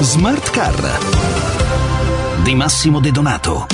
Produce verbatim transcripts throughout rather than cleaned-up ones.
Smart Car di Massimo De Donato.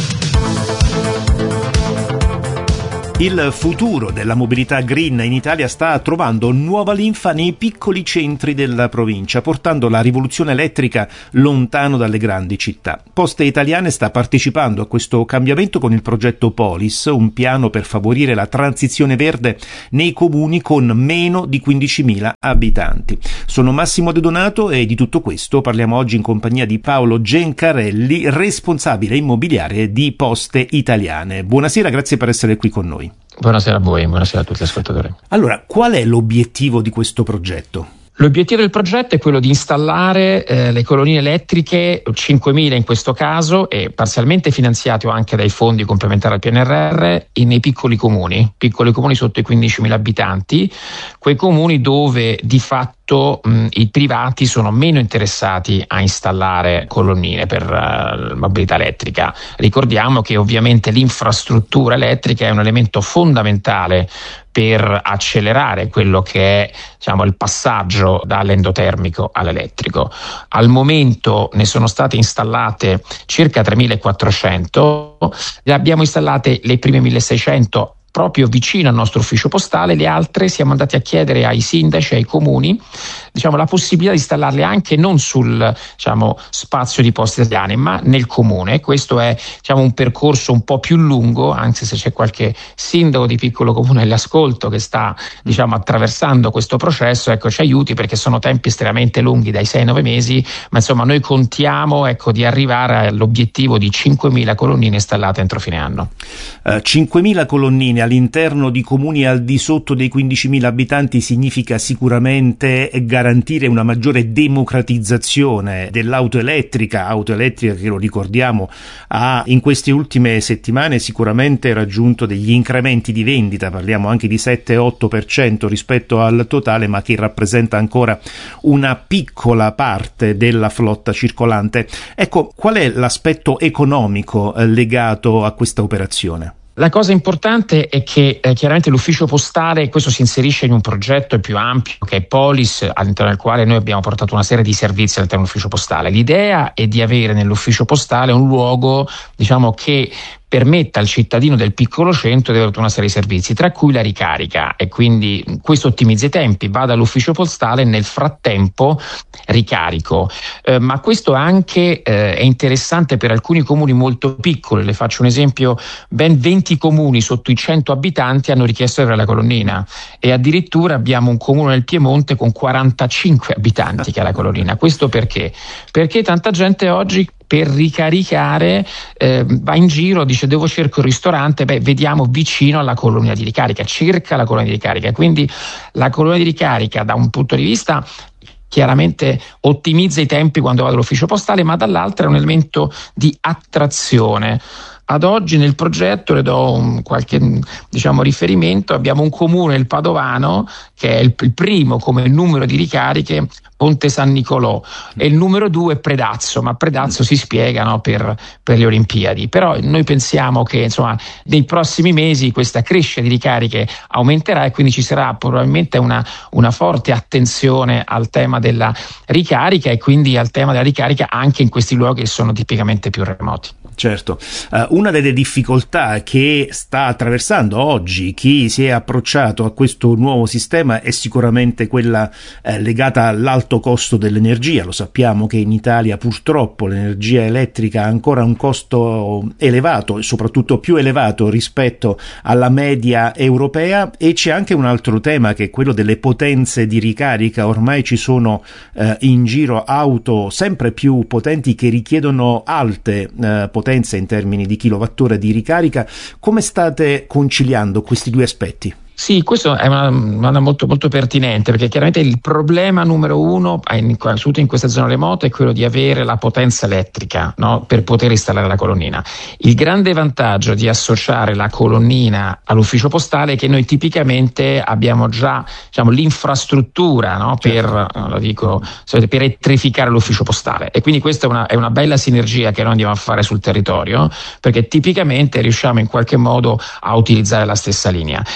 Il futuro della mobilità green in Italia sta trovando nuova linfa nei piccoli centri della provincia, portando la rivoluzione elettrica lontano dalle grandi città. Poste Italiane sta partecipando a questo cambiamento con il progetto Polis, un piano per favorire la transizione verde nei comuni con meno di quindicimila abitanti. Sono Massimo De Donato e di tutto questo parliamo oggi in compagnia di Paolo Gencarelli, responsabile immobiliare di Poste Italiane. Buonasera, grazie per essere qui con noi. Buonasera a voi, buonasera a tutti gli ascoltatori. Allora, qual è l'obiettivo di questo progetto? L'obiettivo del progetto è quello di installare eh, le colonnine elettriche, cinquemila in questo caso, e parzialmente finanziato anche dai fondi complementari al P N R R, in, nei piccoli comuni, piccoli comuni sotto i quindicimila abitanti, quei comuni dove di fatto mh, i privati sono meno interessati a installare colonnine per uh, mobilità elettrica. Ricordiamo che ovviamente l'infrastruttura elettrica è un elemento fondamentale per accelerare quello che è, diciamo, il passaggio dall'endotermico all'elettrico. Al momento ne sono state installate circa tremilaquattrocento, le abbiamo installate le prime milleseicento proprio vicino al nostro ufficio postale, le altre siamo andati a chiedere ai sindaci e ai comuni, diciamo, la possibilità di installarle anche non sul, diciamo, spazio di Poste Italiane, ma nel comune. Questo è, diciamo, un percorso un po' più lungo, anzi se c'è qualche sindaco di piccolo comune all'ascolto che sta, diciamo, attraversando questo processo, ecco, ci aiuti, perché sono tempi estremamente lunghi, dai sei ai nove mesi, ma insomma noi contiamo, ecco, di arrivare all'obiettivo di cinquemila colonnine installate entro fine anno. Uh, cinquemila colonnine all'interno di comuni al di sotto dei quindicimila abitanti significa sicuramente garantire una maggiore democratizzazione dell'auto elettrica, auto elettrica che, lo ricordiamo, ha in queste ultime settimane sicuramente raggiunto degli incrementi di vendita, parliamo anche di sette otto per cento rispetto al totale, ma che rappresenta ancora una piccola parte della flotta circolante. Ecco, qual è l'aspetto economico eh, legato a questa operazione? La cosa importante è che eh, chiaramente l'ufficio postale, questo si inserisce in un progetto più ampio che è Polis, all'interno del quale noi abbiamo portato una serie di servizi all'interno dell'ufficio postale. L'idea è di avere nell'ufficio postale un luogo, diciamo, che permetta al cittadino del piccolo centro di avere una serie di servizi, tra cui la ricarica, e quindi questo ottimizza i tempi, vado all'ufficio postale, nel frattempo ricarico. Eh, ma questo anche eh, è interessante per alcuni comuni molto piccoli. Le faccio un esempio: ben venti comuni sotto i cento abitanti hanno richiesto di avere la colonnina, e addirittura abbiamo un comune nel Piemonte con quarantacinque abitanti che ha la colonnina. Questo perché? Perché tanta gente oggi per ricaricare eh, va in giro, dice devo cerco il ristorante, beh vediamo vicino alla colonnina di ricarica, cerca la colonnina di ricarica. Quindi la colonnina di ricarica da un punto di vista chiaramente ottimizza i tempi quando vado all'ufficio postale, ma dall'altro è un elemento di attrazione. Ad oggi nel progetto, le do un qualche, diciamo, riferimento, abbiamo un comune, il Padovano, che è il, il primo come numero di ricariche, Ponte San Nicolò, e il numero due è Predazzo, ma Predazzo si spiega, no, per, per le Olimpiadi. Però noi pensiamo che, insomma, nei prossimi mesi questa crescita di ricariche aumenterà, e quindi ci sarà probabilmente una, una forte attenzione al tema della ricarica, e quindi al tema della ricarica anche in questi luoghi che sono tipicamente più remoti. Certo, uh, una delle difficoltà che sta attraversando oggi chi si è approcciato a questo nuovo sistema è sicuramente quella eh, legata all'alto costo dell'energia. Lo sappiamo che in Italia purtroppo l'energia elettrica ha ancora un costo elevato, e soprattutto più elevato rispetto alla media europea, e c'è anche un altro tema che è quello delle potenze di ricarica. Ormai ci sono eh, in giro auto sempre più potenti che richiedono alte eh, potenze in termini di kilowattora di ricarica. Come state conciliando questi due aspetti? Sì, questo è una domanda molto, molto pertinente, perché chiaramente il problema numero uno, soprattutto in queste zone remote, è quello di avere la potenza elettrica, no, per poter installare la colonnina. Il grande vantaggio di associare la colonnina all'ufficio postale è che noi tipicamente abbiamo già, diciamo, l'infrastruttura, no, per, lo dico, per elettrificare l'ufficio postale, e quindi questa è una, è una bella sinergia che noi andiamo a fare sul territorio, perché tipicamente riusciamo in qualche modo a utilizzare la stessa linea. Ma chiaramente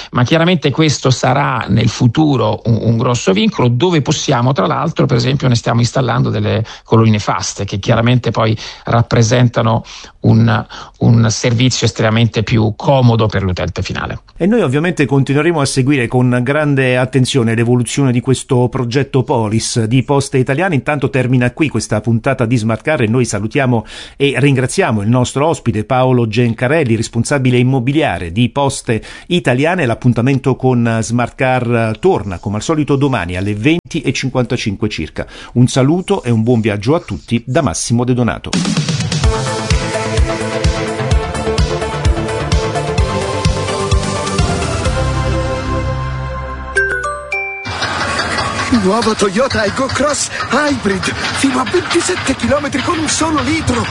chiaramente questo sarà nel futuro un, un grosso vincolo, dove possiamo, tra l'altro, per esempio ne stiamo installando delle colonnine faste che chiaramente poi rappresentano un, un servizio estremamente più comodo per l'utente finale. E noi ovviamente continueremo a seguire con grande attenzione l'evoluzione di questo progetto Polis di Poste Italiane. Intanto termina qui questa puntata di Smart Car e noi salutiamo e ringraziamo il nostro ospite Paolo Gencarelli, responsabile immobiliare di Poste Italiane. L'appuntamento con Smart Car torna come al solito domani alle venti e cinquantacinque circa. Un saluto e un buon viaggio a tutti da Massimo De Donato. Nuovo Toyota Aygo Cross Hybrid, fino a ventisette chilometri con un solo litro.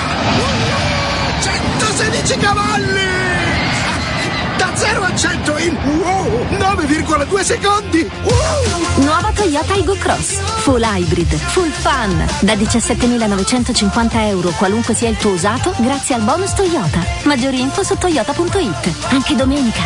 centosedici cavalli! Da zero a cento in wow, nove virgola due secondi! Wow. Nuova Toyota Aygo Cross, full hybrid, full fun. Da diciassettemilanovecentocinquanta euro, qualunque sia il tuo usato, grazie al bonus Toyota. Maggiori info su toyota punto it, anche domenica.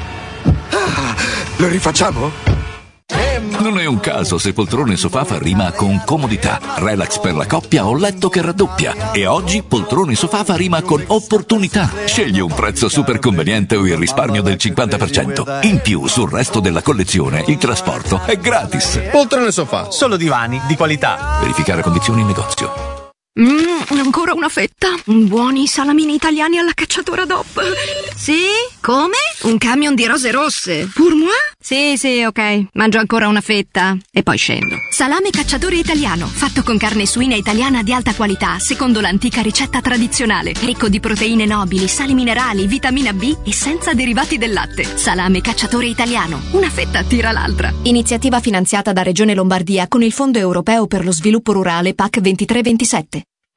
Ah, lo rifacciamo? Non è un caso se poltrone sofà fa rima con comodità, relax per la coppia o letto che raddoppia. E oggi poltrone sofà fa rima con opportunità. Scegli un prezzo super conveniente o il risparmio del cinquanta per cento. In più, sul resto della collezione, il trasporto è gratis. Poltrone sofà, solo divani di qualità. Verificare condizioni in negozio. Mmm, ancora una fetta. Buoni salamini italiani alla cacciatora D O P. Sì? Come? Un camion di rose rosse. Pour moi? Sì, sì, ok. Mangio ancora una fetta e poi scendo. Salame cacciatore italiano, fatto con carne suina italiana di alta qualità, secondo l'antica ricetta tradizionale. Ricco di proteine nobili, sali minerali, vitamina B e senza derivati del latte. Salame cacciatore italiano. Una fetta tira l'altra. Iniziativa finanziata da Regione Lombardia con il Fondo Europeo per lo Sviluppo Rurale P A C ventitré ventisette.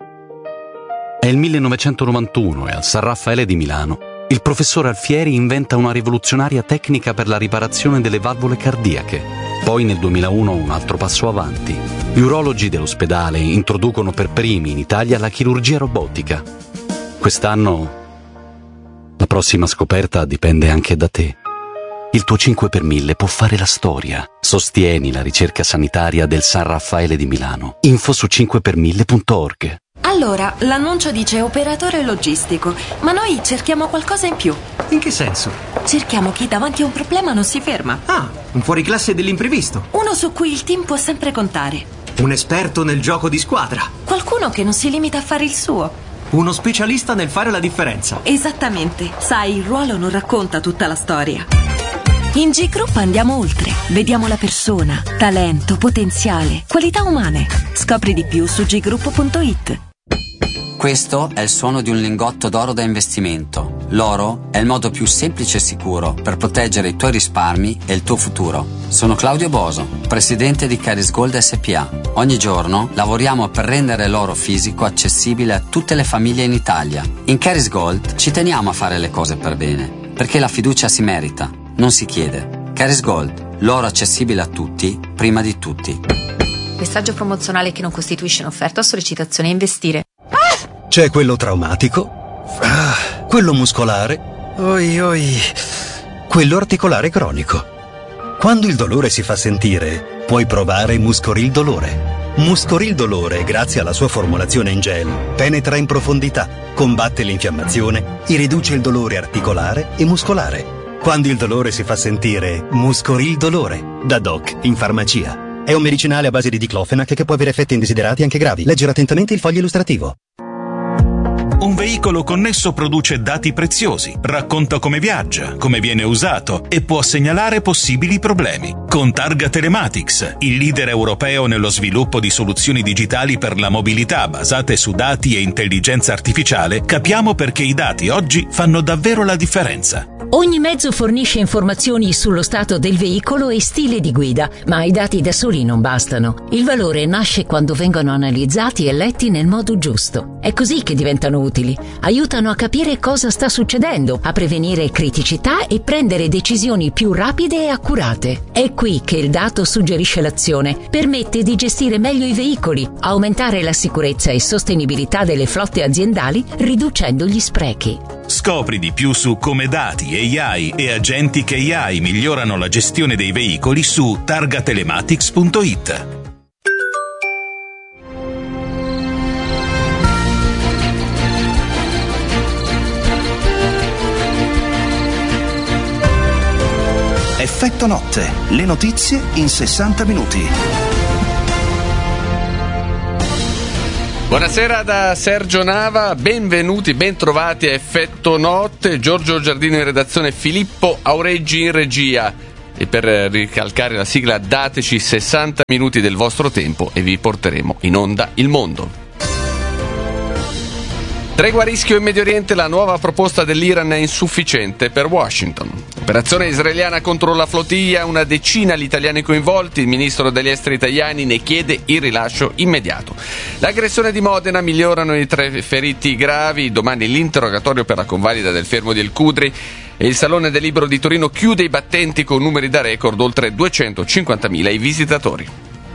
È il millenovecentonovantuno e al San Raffaele di Milano il professor Alfieri inventa una rivoluzionaria tecnica per la riparazione delle valvole cardiache. Poi nel duemilauno un altro passo avanti. Gli urologi dell'ospedale introducono per primi in Italia la chirurgia robotica. Quest'anno la prossima scoperta dipende anche da te. Il tuo cinque per mille può fare la storia. Sostieni la ricerca sanitaria del San Raffaele di Milano. Info su cinque per mille punto org. Allora, l'annuncio dice operatore logistico, ma noi cerchiamo qualcosa in più. In che senso? Cerchiamo chi davanti a un problema non si ferma. Ah, un fuoriclasse dell'imprevisto. Uno su cui il team può sempre contare. Un esperto nel gioco di squadra. Qualcuno che non si limita a fare il suo. Uno specialista nel fare la differenza. Esattamente. Sai, il ruolo non racconta tutta la storia. In G-Group andiamo oltre. Vediamo la persona, talento, potenziale, qualità umane. Scopri di più su g group punto it. Questo è il suono di un lingotto d'oro da investimento. L'oro è il modo più semplice e sicuro per proteggere i tuoi risparmi e il tuo futuro. Sono Claudio Boso, presidente di Caris Gold S P A. Ogni giorno lavoriamo per rendere l'oro fisico accessibile a tutte le famiglie in Italia. In Caris Gold ci teniamo a fare le cose per bene, perché la fiducia si merita, non si chiede. Caris Gold, l'oro accessibile a tutti, prima di tutti. Messaggio promozionale che non costituisce un'offerta o sollecitazione a investire. C'è quello traumatico, ah, quello muscolare, oi oi, quello articolare cronico. Quando il dolore si fa sentire, puoi provare Muscoril Dolore. Muscoril Dolore, grazie alla sua formulazione in gel, penetra in profondità, combatte l'infiammazione e riduce il dolore articolare e muscolare. Quando il dolore si fa sentire, Muscoril Dolore, da Doc in farmacia. È un medicinale a base di diclofenac che può avere effetti indesiderati anche gravi. Leggere attentamente il foglio illustrativo. Un veicolo connesso produce dati preziosi, racconta come viaggia, come viene usato e può segnalare possibili problemi. Con Targa Telematics, il leader europeo nello sviluppo di soluzioni digitali per la mobilità basate su dati e intelligenza artificiale, capiamo perché i dati oggi fanno davvero la differenza. Ogni mezzo fornisce informazioni sullo stato del veicolo e stile di guida, ma i dati da soli non bastano. Il valore nasce quando vengono analizzati e letti nel modo giusto. È così che diventano utili utili. Aiutano a capire cosa sta succedendo, a prevenire criticità e prendere decisioni più rapide e accurate. È qui che il dato suggerisce l'azione, permette di gestire meglio i veicoli, aumentare la sicurezza e sostenibilità delle flotte aziendali, riducendo gli sprechi. Scopri di più su come dati, A I e agenti A I migliorano la gestione dei veicoli su targa telematics punto it. Effetto notte, le notizie in sessanta minuti. Buonasera da Sergio Nava, benvenuti, bentrovati a Effetto Notte. Giorgio Giardino in redazione, Filippo Aureggi in regia. E per ricalcare la sigla dateci sessanta minuti del vostro tempo e vi porteremo in onda il mondo. Tregua a rischio in Medio Oriente, la nuova proposta dell'Iran è insufficiente per Washington. Operazione israeliana contro la flottiglia, una decina gli italiani coinvolti, il ministro degli esteri Tajani ne chiede il rilascio immediato. L'aggressione di Modena, migliorano i tre feriti gravi, domani l'interrogatorio per la convalida del fermo di El Cudri e il Salone del Libro di Torino chiude i battenti con numeri da record, oltre duecentocinquantamila i visitatori.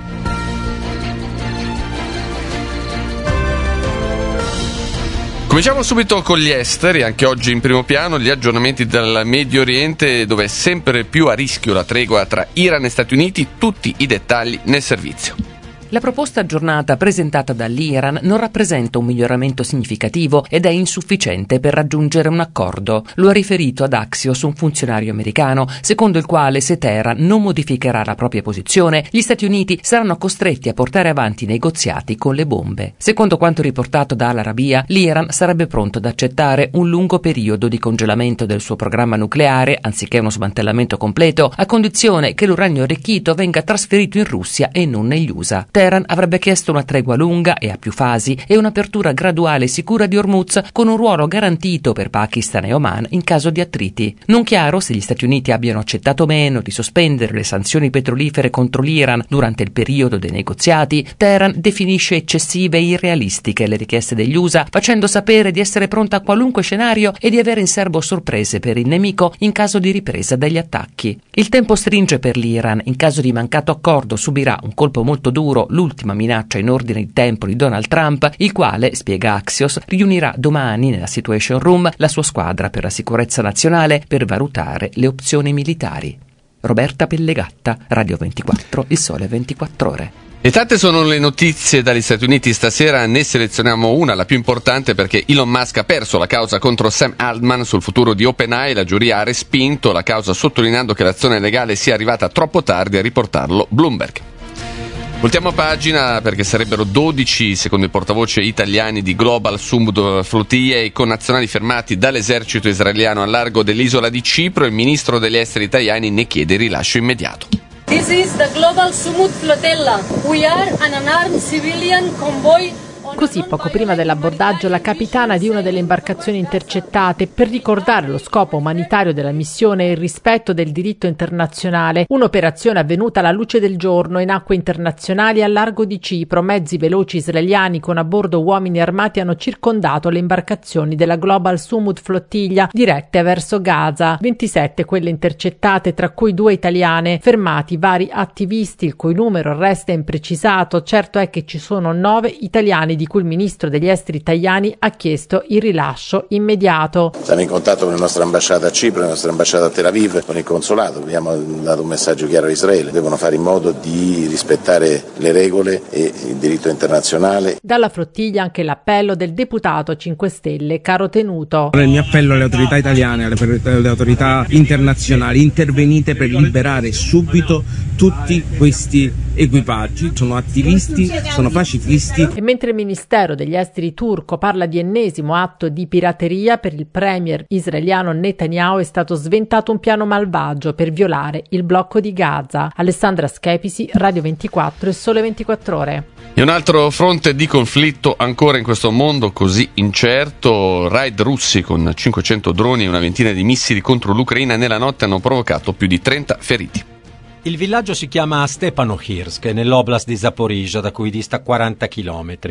Cominciamo subito con gli esteri, anche oggi in primo piano gli aggiornamenti dal Medio Oriente, dove è sempre più a rischio la tregua tra Iran e Stati Uniti, tutti i dettagli nel servizio. La proposta aggiornata presentata dall'Iran non rappresenta un miglioramento significativo ed è insufficiente per raggiungere un accordo. Lo ha riferito ad Axios un funzionario americano, secondo il quale se Teheran non modificherà la propria posizione, gli Stati Uniti saranno costretti a portare avanti i negoziati con le bombe. Secondo quanto riportato da Al Arabiya, l'Iran sarebbe pronto ad accettare un lungo periodo di congelamento del suo programma nucleare, anziché uno smantellamento completo, a condizione che l'uranio arricchito venga trasferito in Russia e non negli U S A. Teheran avrebbe chiesto una tregua lunga e a più fasi e un'apertura graduale e sicura di Hormuz con un ruolo garantito per Pakistan e Oman in caso di attriti. Non chiaro se gli Stati Uniti abbiano accettato o meno di sospendere le sanzioni petrolifere contro l'Iran durante il periodo dei negoziati. Teheran definisce eccessive e irrealistiche le richieste degli U S A, facendo sapere di essere pronta a qualunque scenario e di avere in serbo sorprese per il nemico in caso di ripresa degli attacchi. Il tempo stringe per l'Iran, in caso di mancato accordo subirà un colpo molto duro, l'ultima minaccia in ordine di tempo di Donald Trump, il quale, spiega Axios, riunirà domani nella Situation Room la sua squadra per la sicurezza nazionale per valutare le opzioni militari. Roberta Pellegatta, Radio ventiquattro, Il Sole ventiquattro Ore. E tante sono le notizie dagli Stati Uniti stasera, ne selezioniamo una, la più importante, perché Elon Musk ha perso la causa contro Sam Altman sul futuro di OpenAI. La giuria ha respinto la causa sottolineando che l'azione legale sia arrivata troppo tardi, a riportarlo Bloomberg. Voltiamo pagina perché sarebbero dodici, secondo il portavoce, italiani di Global Sumud Flottiglia e connazionali fermati dall'esercito israeliano al largo dell'isola di Cipro. Il ministro degli esteri italiani ne chiede il rilascio immediato. This is the Global Sumud Flotilla. We are an unarmed civilian convoy. Così, poco prima dell'abbordaggio, la capitana di una delle imbarcazioni intercettate, per ricordare lo scopo umanitario della missione e il rispetto del diritto internazionale. Un'operazione avvenuta alla luce del giorno in acque internazionali al largo di Cipro. Mezzi veloci israeliani con a bordo uomini armati hanno circondato le imbarcazioni della Global Sumud Flottiglia dirette verso Gaza. ventisette quelle intercettate, tra cui due italiane. Fermati vari attivisti, il cui numero resta imprecisato. Certo è che ci sono nove italiani di cui il ministro degli esteri Tajani ha chiesto il rilascio immediato. Siamo in contatto con la nostra ambasciata a Cipro, la nostra ambasciata a Tel Aviv, con il consolato. Abbiamo dato un messaggio chiaro a Israele: devono fare in modo di rispettare le regole e il diritto internazionale. Dalla flottiglia anche l'appello del deputato cinque Stelle Caro Tenuto. Il mio appello alle autorità italiane, alle, alle autorità internazionali: intervenite per liberare subito tutti questi equipaggi. Sono attivisti, sono pacifisti. E mentre il Ministero degli Esteri turco parla di ennesimo atto di pirateria, per il premier israeliano Netanyahu è stato sventato un piano malvagio per violare il blocco di Gaza. Alessandra Schepisi, Radio ventiquattro e Sole ventiquattro Ore. E un altro fronte di conflitto ancora in questo mondo così incerto. Raid russi con cinquecento droni e una ventina di missili contro l'Ucraina nella notte hanno provocato più di trenta feriti. Il villaggio si chiama Stepanohirsk, nell'oblast di Zaporizhzhia, da cui dista quaranta chilometri.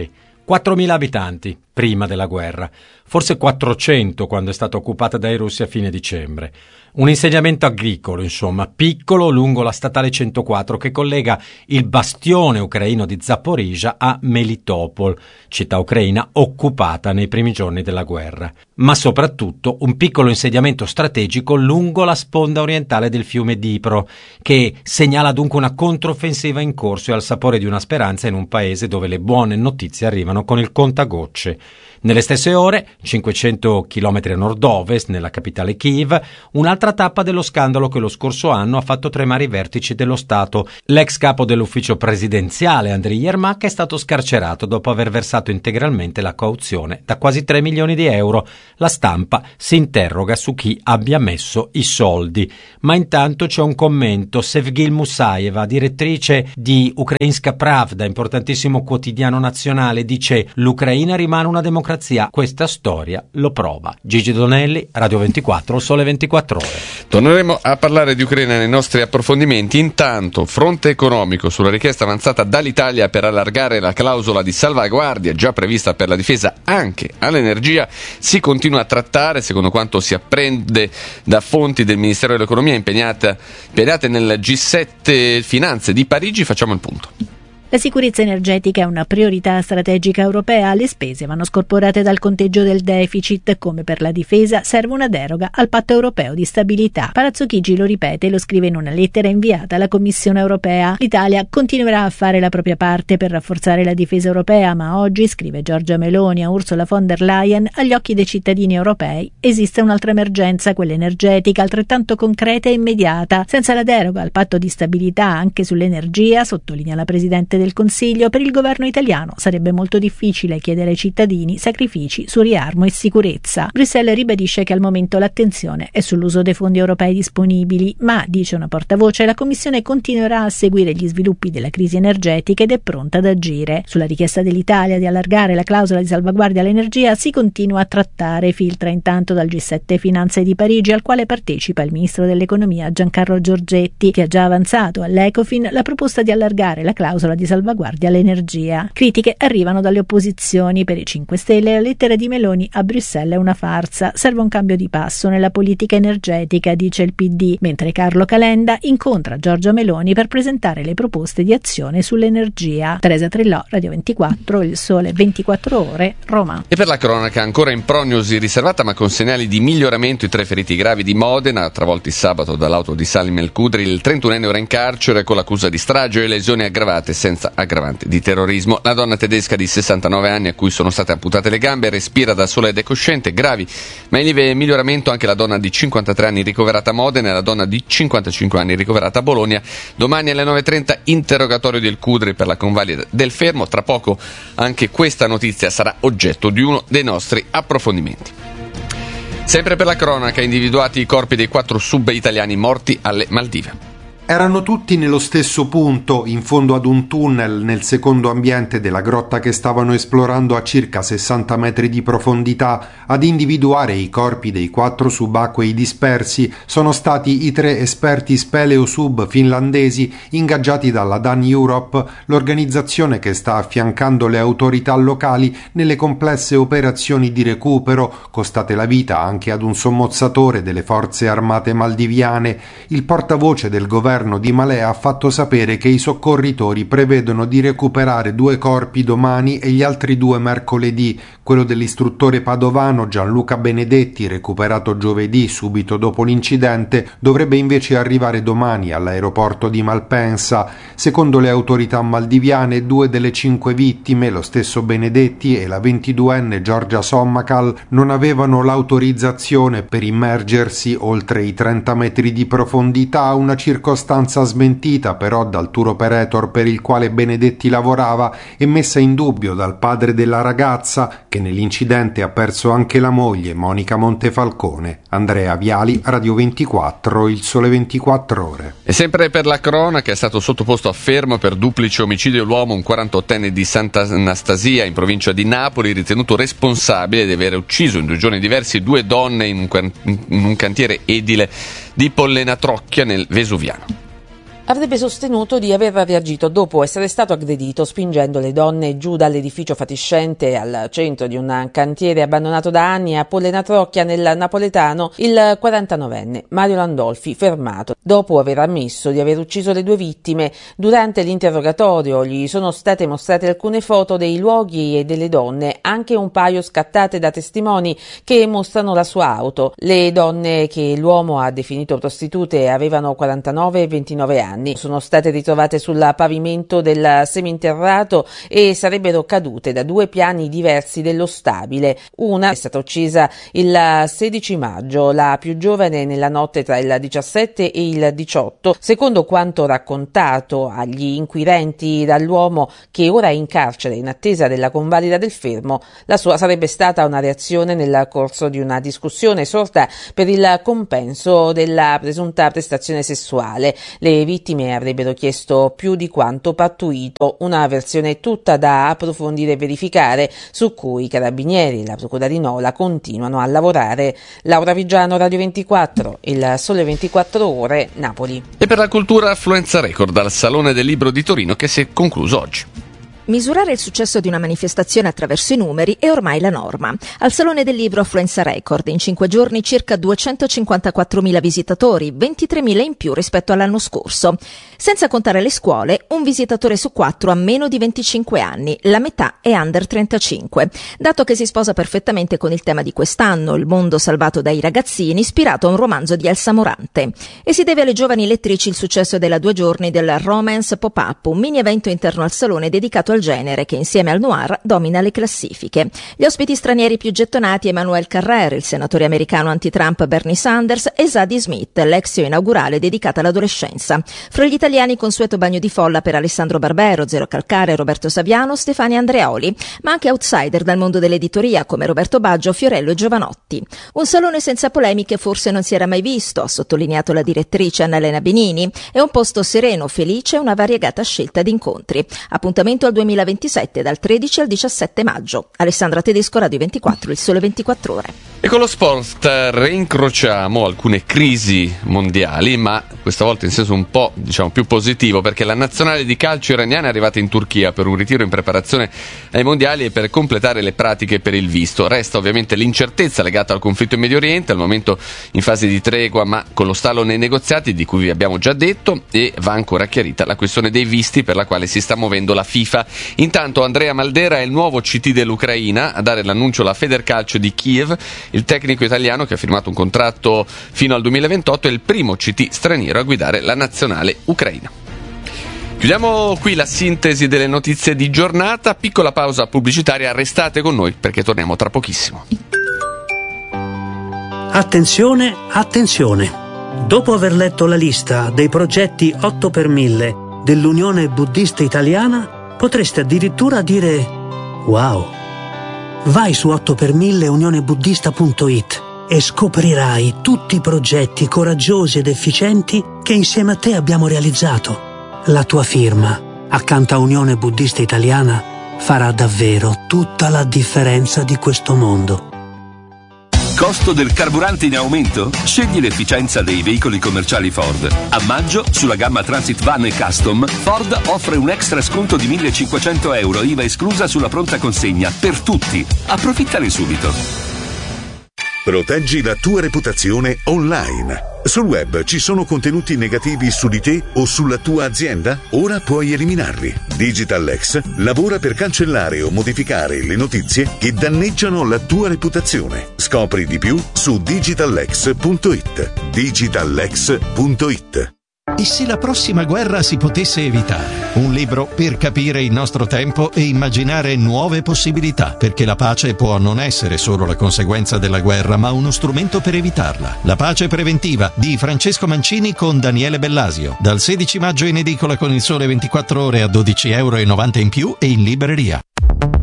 quattromila abitanti prima della guerra, forse quattrocento quando è stata occupata dai russi a fine dicembre. Un insediamento agricolo, insomma, piccolo lungo la statale centoquattro che collega il bastione ucraino di Zaporizhzhia a Melitopol, città ucraina occupata nei primi giorni della guerra. Ma soprattutto un piccolo insediamento strategico lungo la sponda orientale del fiume Dnipro, che segnala dunque una controffensiva in corso e al sapore di una speranza in un paese dove le buone notizie arrivano con il contagocce. Nelle stesse ore, cinquecento chilometri a nord-ovest, nella capitale Kiev, un'altra tappa dello scandalo che lo scorso anno ha fatto tremare i vertici dello Stato. L'ex capo dell'ufficio presidenziale, Andriy Yermak, è stato scarcerato dopo aver versato integralmente la cauzione da quasi tre milioni di euro. La stampa si interroga su chi abbia messo i soldi. Ma intanto c'è un commento. Sevgil Musaeva, direttrice di Ukrainska Pravda, importantissimo quotidiano nazionale, dice: l'Ucraina rimane una democrazia. Questa storia lo prova. Gigi Donelli, Radio ventiquattro, Sole ventiquattro Ore. Torneremo a parlare di Ucraina nei nostri approfondimenti. Intanto, fronte economico sulla richiesta avanzata dall'Italia per allargare la clausola di salvaguardia già prevista per la difesa anche all'energia si continua a trattare, secondo quanto si apprende da fonti del Ministero dell'Economia impegnate, impegnate nel G sette Finanze di Parigi. Facciamo il punto. La sicurezza energetica è una priorità strategica europea. Le spese vanno scorporate dal conteggio del deficit. Come per la difesa, serve una deroga al patto europeo di stabilità. Palazzo Chigi lo ripete e lo scrive in una lettera inviata alla Commissione europea. L'Italia continuerà a fare la propria parte per rafforzare la difesa europea, ma oggi, scrive Giorgia Meloni a Ursula von der Leyen, agli occhi dei cittadini europei esiste un'altra emergenza, quella energetica, altrettanto concreta e immediata. Senza la deroga al patto di stabilità anche sull'energia, sottolinea la Presidente del Consiglio, per il governo italiano sarebbe molto difficile chiedere ai cittadini sacrifici su riarmo e sicurezza. Bruxelles ribadisce che al momento l'attenzione è sull'uso dei fondi europei disponibili, ma, dice una portavoce, la Commissione continuerà a seguire gli sviluppi della crisi energetica ed è pronta ad agire. Sulla richiesta dell'Italia di allargare la clausola di salvaguardia all'energia si continua a trattare. Filtra intanto dal G sette Finanze di Parigi, al quale partecipa il ministro dell'Economia Giancarlo Giorgetti, che ha già avanzato all'Ecofin la proposta di allargare la clausola di salvaguardia all'energia. Critiche arrivano dalle opposizioni. Per i cinque Stelle la lettera di Meloni a Bruxelles è una farsa. Serve un cambio di passo nella politica energetica, dice il P D, mentre Carlo Calenda incontra Giorgia Meloni per presentare le proposte di azione sull'energia. Teresa Trillò, Radio ventiquattro, Il Sole ventiquattro Ore, Roma. E per la cronaca, ancora in prognosi riservata ma con segnali di miglioramento, i tre feriti gravi di Modena, travolti sabato dall'auto di Salim El Kudri. Il trentunenne ora in carcere con l'accusa di strage e lesioni aggravate senza aggravante di terrorismo. La donna tedesca di sessantanove anni a cui sono state amputate le gambe respira da sola ed è cosciente. Gravi ma in lieve miglioramento anche la donna di cinquantatré anni ricoverata a Modena e la donna di cinquantacinque anni ricoverata a Bologna. Domani alle nove e trenta interrogatorio del Kudri per la convalida del fermo. Tra poco anche questa notizia sarà oggetto di uno dei nostri approfondimenti. Sempre per la cronaca, individuati i corpi dei quattro sub italiani morti alle Maldive. Erano tutti nello stesso punto, in fondo ad un tunnel nel secondo ambiente della grotta che stavano esplorando a circa sessanta metri di profondità. Ad individuare i corpi dei quattro subacquei dispersi sono stati i tre esperti speleosub finlandesi ingaggiati dalla Dan Europe, l'organizzazione che sta affiancando le autorità locali nelle complesse operazioni di recupero, costate la vita anche ad un sommozzatore delle forze armate maldiviane. Il portavoce del governo di Malé ha fatto sapere che i soccorritori prevedono di recuperare due corpi domani e gli altri due mercoledì. Quello dell'istruttore padovano Gianluca Benedetti, recuperato giovedì subito dopo l'incidente, dovrebbe invece arrivare domani all'aeroporto di Malpensa. Secondo le autorità maldiviane, due delle cinque vittime, lo stesso Benedetti e la ventiduenne Giorgia Sommacal, non avevano l'autorizzazione per immergersi oltre i trenta metri di profondità, una circostanza smentita però dal tour operator per il quale Benedetti lavorava e messa in dubbio dal padre della ragazza, che nell'incidente ha perso anche la moglie, Monica Montefalcone. Andrea Viali, Radio ventiquattro, Il Sole ventiquattro Ore. E sempre per la cronaca, è stato sottoposto a fermo per duplice omicidio l'uomo, un quarantottenne di Sant'Anastasia in provincia di Napoli, ritenuto responsabile di aver ucciso in due giorni diversi due donne in un, in un cantiere edile di Pollena Trocchia nel Vesuviano. avrebbe sostenuto di aver reagito dopo essere stato aggredito spingendo le donne giù dall'edificio fatiscente al centro di un cantiere abbandonato da anni a Pollena Trocchia nel napoletano il quarantanovenne Mario Landolfi, fermato dopo aver ammesso di aver ucciso le due vittime. Durante l'interrogatorio gli sono state mostrate alcune foto dei luoghi e delle donne, anche un paio scattate da testimoni che mostrano la sua auto. Le donne che l'uomo ha definito prostitute avevano quarantanove e ventinove anni. Sono state ritrovate sul pavimento del seminterrato e sarebbero cadute da due piani diversi dello stabile. Una è stata uccisa il sedici maggio, la più giovane nella notte tra il diciassette e il diciotto. Secondo quanto raccontato agli inquirenti dall'uomo, che ora è in carcere in attesa della convalida del fermo, la sua sarebbe stata una reazione nel corso di una discussione sorta per il compenso della presunta prestazione sessuale. Le vittime avrebbero chiesto più di quanto pattuito, una versione tutta da approfondire e verificare, su cui i carabinieri e la procura di Nola continuano a lavorare. Laura Vigiano, Radio ventiquattro, il Sole ventiquattro Ore, Napoli. E per la cultura, Affluenza Record al Salone del Libro di Torino, che si è concluso oggi. Misurare il successo di una manifestazione attraverso i numeri è ormai la norma. Al Salone del Libro Affluenza Record, in cinque giorni circa duecentocinquantaquattromila visitatori, ventitremila in più rispetto all'anno scorso. Senza contare le scuole, un visitatore su quattro ha meno di venticinque anni, la metà è under trentacinque, dato che si sposa perfettamente con il tema di quest'anno, il mondo salvato dai ragazzini, ispirato a un romanzo di Elsa Morante. E si deve alle giovani lettrici il successo della due giorni del Romance Pop-Up, un mini evento interno al Salone dedicato al genere che insieme al noir domina le classifiche. Gli ospiti stranieri più gettonati Emmanuel Carrère, il senatore americano anti-Trump Bernie Sanders e Zadie Smith, l'exio inaugurale dedicata all'adolescenza. Fra gli italiani consueto bagno di folla per Alessandro Barbero, Zero Calcare, Roberto Saviano, Stefania Andreoli, ma anche outsider dal mondo dell'editoria come Roberto Baggio, Fiorello e Giovanotti. Un salone senza polemiche forse non si era mai visto, ha sottolineato la direttrice Annalena Benini. È un posto sereno, felice e una variegata scelta di incontri. Appuntamento al duemilaventisette dal tredici al diciassette maggio. Alessandra Tedesco, Radio ventiquattro, il Sole ventiquattro Ore. E con lo sport reincrociamo alcune crisi mondiali, ma questa volta in senso un po', diciamo, più positivo, perché la nazionale di calcio iraniana è arrivata in Turchia per un ritiro in preparazione ai mondiali e per completare le pratiche per il visto. Resta ovviamente l'incertezza legata al conflitto in Medio Oriente, al momento in fase di tregua, ma con lo stallo nei negoziati di cui vi abbiamo già detto, e va ancora chiarita la questione dei visti per la quale si sta muovendo la FIFA. Intanto Andrea Maldera è il nuovo C T dell'Ucraina, a dare l'annuncio la Federcalcio di Kiev. Il tecnico italiano, che ha firmato un contratto fino al duemilaventotto, è il primo C T straniero a guidare la nazionale ucraina. Chiudiamo qui la sintesi delle notizie di giornata, piccola pausa pubblicitaria, restate con noi perché torniamo tra pochissimo. Attenzione, attenzione! Dopo aver letto la lista dei progetti otto per mille dell'Unione Buddista Italiana, potreste addirittura dire wow. Vai su otto per mille unione buddista punto it e scoprirai tutti i progetti coraggiosi ed efficienti che insieme a te abbiamo realizzato. La tua firma, accanto a Unione Buddista Italiana, farà davvero tutta la differenza di questo mondo. Costo del carburante in aumento? Scegli l'efficienza dei veicoli commerciali Ford. A maggio, sulla gamma Transit Van e Custom, Ford offre un extra sconto di millecinquecento euro, I V A esclusa sulla pronta consegna, per tutti. Approfittane subito. Proteggi la tua reputazione online. Sul web ci sono contenuti negativi su di te o sulla tua azienda? Ora puoi eliminarli. DigitalX lavora per cancellare o modificare le notizie che danneggiano la tua reputazione. Scopri di più su digitalx punto it. digitalx punto it. E se la prossima guerra si potesse evitare? Un libro per capire il nostro tempo e immaginare nuove possibilità, perché la pace può non essere solo la conseguenza della guerra, ma uno strumento per evitarla. La pace preventiva di Francesco Mancini con Daniele Bellasio. Dal sedici maggio in edicola con il Sole ventiquattro Ore a dodici euro e novanta in più e in libreria.